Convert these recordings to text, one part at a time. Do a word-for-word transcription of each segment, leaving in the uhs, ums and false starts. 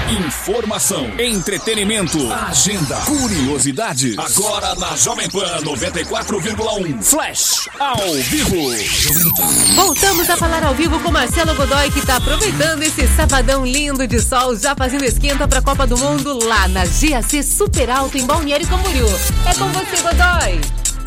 Informação, entretenimento, agenda, curiosidade. Agora na Jovem Pan noventa e quatro vírgula um. Flash ao vivo. Voltamos a falar ao vivo com Marcelo Godoy, que está aproveitando esse sabadão lindo de sol, já fazendo esquenta para a Copa do Mundo lá na G A C Super Alto em Balneário Camboriú. É com você, Godoy.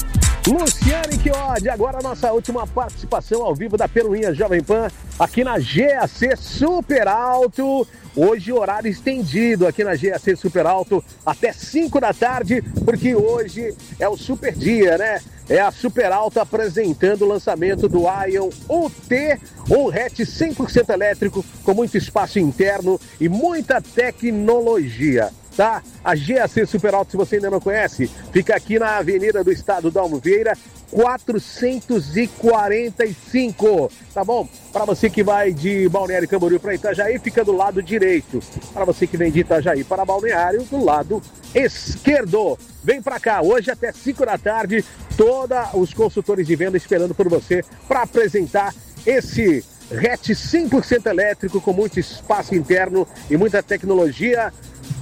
Luciane Chiodi, agora a nossa última participação ao vivo da Peruinha Jovem Pan, aqui na G A C Super Alto. Hoje horário estendido aqui na G A C Super Alto até cinco da tarde, porque hoje é o super dia, né? É a Super Alto apresentando o lançamento do Ion U T, um hatch cem por cento elétrico com muito espaço interno e muita tecnologia. Tá? A G A C Super Alto, se você ainda não conhece, fica aqui na Avenida do Estado Dalmo Vieira, quatrocentos e quarenta e cinco, tá bom? Para você que vai de Balneário Camboriú para Itajaí, fica do lado direito. Para você que vem de Itajaí para Balneário, do lado esquerdo. Vem para cá, hoje até cinco da tarde, todos os consultores de venda esperando por você para apresentar esse hatch cem por cento elétrico com muito espaço interno e muita tecnologia,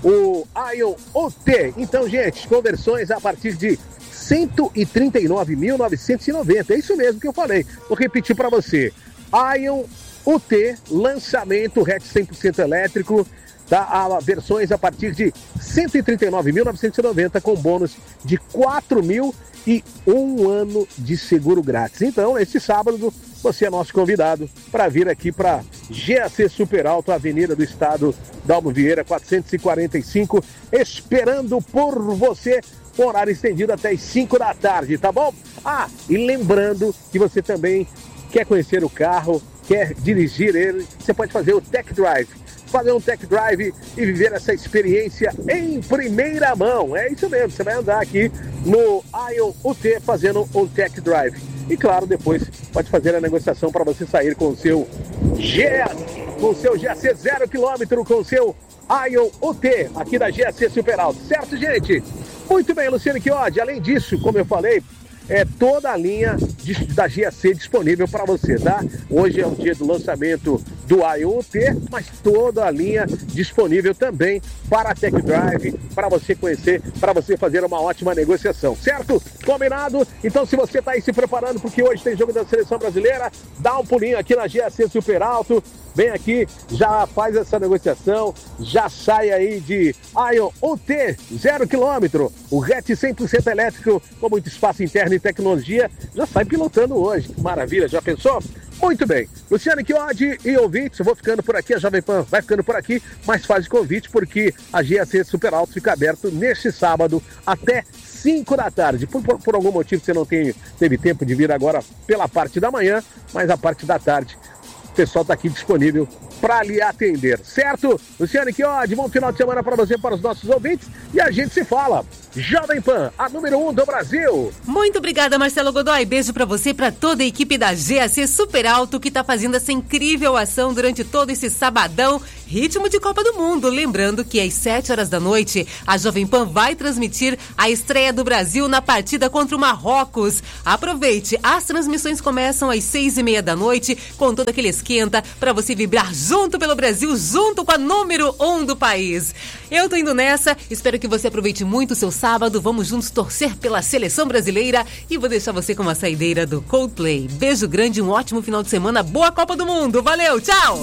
o Ion U T. Então, gente, conversões a partir de cento e trinta e nove mil novecentos e noventa. É isso mesmo que eu falei. Vou repetir para você. Ion U T, lançamento, hatch cem por cento elétrico, tá? A versões a partir de cento e trinta e nove mil novecentos e noventa com bônus de quatro mil e um ano de seguro grátis. Então, este sábado, você é nosso convidado para vir aqui para G A C Super Alto, Avenida do Estado Dalmo Vieira, quatrocentos e quarenta e cinco, esperando por você, horário estendido até as cinco da tarde, tá bom? Ah, e lembrando que você também quer conhecer o carro, quer dirigir ele, você pode fazer o Tech Drive. Fazer um Tech Drive e viver essa experiência em primeira mão. É isso mesmo, você vai andar aqui no Ion U T fazendo um Tech Drive. E claro, depois pode fazer a negociação para você sair com o seu G A C, com o seu G A C zero quilômetro, com o seu Ion U T, aqui da G A C Super Alto. Certo, gente? Muito bem, Luciane Chiodi. Além disso, como eu falei, é toda a linha de, da G A C disponível para você, tá? Hoje é o dia do lançamento do Ion U T, mas toda a linha disponível também para a Tech Drive, para você conhecer, para você fazer uma ótima negociação, certo? Combinado? Então, se você está aí se preparando, porque hoje tem jogo da Seleção Brasileira, dá um pulinho aqui na G A C Super Alto, vem aqui, já faz essa negociação, já sai aí de Ion U T, zero quilômetro, o hatch cem por cento elétrico, com muito espaço interno e tecnologia, já sai pilotando hoje. Que maravilha, já pensou? Muito bem. Luciane Chiodi e ouvintes, eu vou ficando por aqui, a Jovem Pan vai ficando por aqui, mas faz o convite porque a G A C Super Alto fica aberto neste sábado até cinco da tarde. Por, por, por algum motivo você não tem, teve tempo de vir agora pela parte da manhã, mas a parte da tarde o pessoal está aqui disponível para lhe atender, certo? Luciane Chiodi, bom final de semana para você, para os nossos ouvintes, e a gente se fala. Jovem Pan, a número um do Brasil. Muito obrigada, Marcelo Godoy. Beijo pra você e pra toda a equipe da G A C Super Alto, que tá fazendo essa incrível ação durante todo esse sabadão, ritmo de Copa do Mundo. Lembrando que às sete horas da noite, a Jovem Pan vai transmitir a estreia do Brasil na partida contra o Marrocos. Aproveite, as transmissões começam às seis e meia da noite, com todo aquele esquenta, pra você vibrar junto pelo Brasil, junto com a número um do país. Eu tô indo nessa, espero que você aproveite muito o seu sábado, vamos juntos torcer pela seleção brasileira e vou deixar você com uma saideira do Coldplay. Beijo grande, um ótimo final de semana, boa Copa do Mundo, valeu, tchau!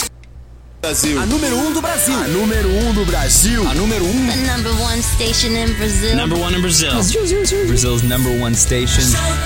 Brasil. A número um do Brasil. A número um do Brasil. A número um. The number one station in Brazil. Number one in Brazil. Brazil's number one station.